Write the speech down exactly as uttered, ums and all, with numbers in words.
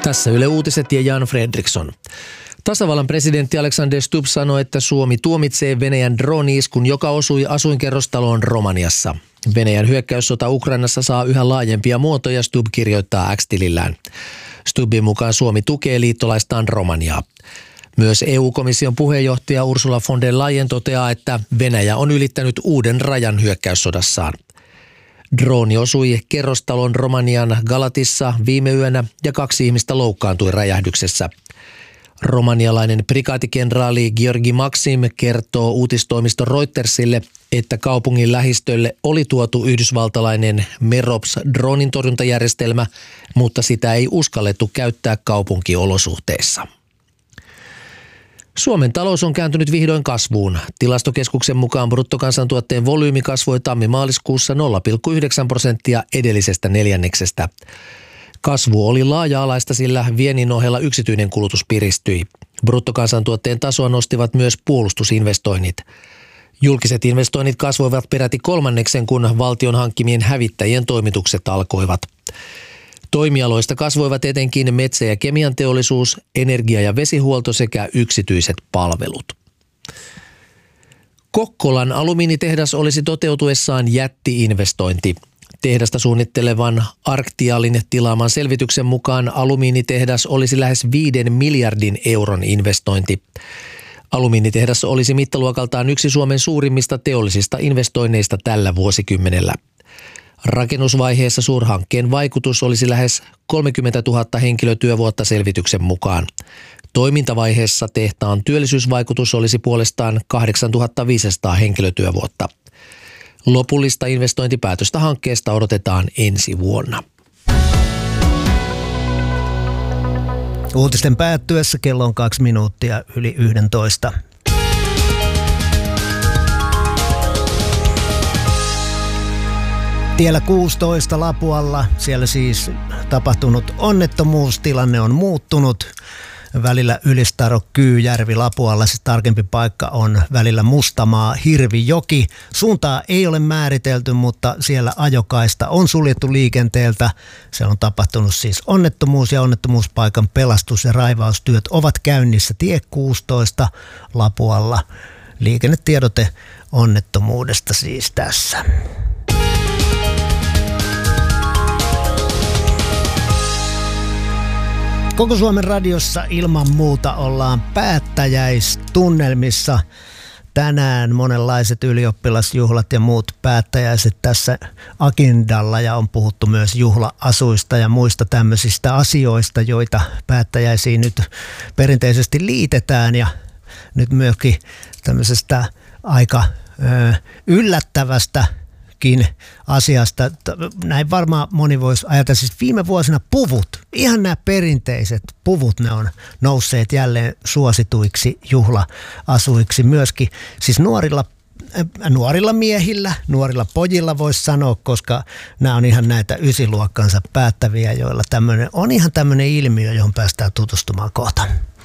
Tässä Yle Uutiset ja Jan Fredriksson. Tasavallan presidentti Alexander Stubb sanoi, että Suomi tuomitsee Venäjän drooni-iskun, joka osui asuinkerrostaloon Romaniassa. Venäjän hyökkäyssota Ukrainassa saa yhä laajempia muotoja, Stubb kirjoittaa X-tilillään. Stubbin mukaan Suomi tukee liittolaistaan Romaniaa. Myös E U-komission puheenjohtaja Ursula von der Leyen toteaa, että Venäjä on ylittänyt uuden rajan hyökkäyssodassaan. Drooni osui kerrostalon Romanian Galatissa viime yönä ja kaksi ihmistä loukkaantui räjähdyksessä. Romanialainen prikaatikenraali Georgi Maxim kertoo uutistoimisto Reutersille, että kaupungin lähistölle oli tuotu yhdysvaltalainen Merops-droonin torjuntajärjestelmä, mutta sitä ei uskallettu käyttää kaupunkiolosuhteissa. Suomen talous on kääntynyt vihdoin kasvuun. Tilastokeskuksen mukaan bruttokansantuotteen volyymi kasvoi tammi-maaliskuussa nolla pilkku yhdeksän prosenttia edellisestä neljänneksestä. Kasvu oli laaja-alaista, sillä viennin ohella yksityinen kulutus piristyi. Bruttokansantuotteen tasoa nostivat myös puolustusinvestoinnit. Julkiset investoinnit kasvoivat peräti kolmanneksen, kun valtion hankkimien hävittäjien toimitukset alkoivat. Toimialoista kasvoivat etenkin metsä- ja kemianteollisuus, energia- ja vesihuolto sekä yksityiset palvelut. Kokkolan alumiinitehdas olisi toteutuessaan jätti-investointi. Tehdasta suunnittelevan Arctialin tilaaman selvityksen mukaan alumiinitehdas olisi lähes viiden miljardin euron investointi. Alumiinitehdas olisi mittaluokaltaan yksi Suomen suurimmista teollisista investoinneista tällä vuosikymmenellä. Rakennusvaiheessa suurhankkeen vaikutus olisi lähes kolmekymmentätuhatta henkilötyövuotta selvityksen mukaan. Toimintavaiheessa tehtaan työllisyysvaikutus olisi puolestaan kahdeksantuhatta viisisataa henkilötyövuotta. Lopullista investointipäätöstä hankkeesta odotetaan ensi vuonna. Uutisten päättyessä kello on kaksi minuuttia yli yhdentoista. Tiellä kuusitoista Lapualla, siellä siis tapahtunut onnettomuus, tilanne on muuttunut. Välillä Ylistaro, Kyyjärvi, Lapualla, siis tarkempi paikka on välillä Mustamaa, Hirvijoki. Suuntaa ei ole määritelty, mutta siellä ajokaista on suljettu liikenteeltä. Siellä on tapahtunut siis onnettomuus ja onnettomuuspaikan pelastus- ja raivaustyöt ovat käynnissä. Tie kuusitoista Lapualla. Liikennetiedote onnettomuudesta siis tässä. Koko Suomen radiossa ilman muuta ollaan päättäjäistunnelmissa. Tänään monenlaiset ylioppilasjuhlat ja muut päättäjäiset tässä agendalla ja on puhuttu myös juhla-asuista ja muista tämmöisistä asioista, joita päättäjäisiin nyt perinteisesti liitetään ja nyt myöskin tämmöisestä aika ö, yllättävästä asiasta. Näin varmaan moni voisi ajatella, siis viime vuosina puvut, ihan nämä perinteiset puvut, ne on nousseet jälleen suosituiksi juhla-asuiksi myöskin. Siis nuorilla, nuorilla miehillä, nuorilla pojilla voisi sanoa, koska nämä on ihan näitä ysiluokkansa päättäviä, joilla tämmöinen on ihan tämmöinen ilmiö, johon päästään tutustumaan kohta.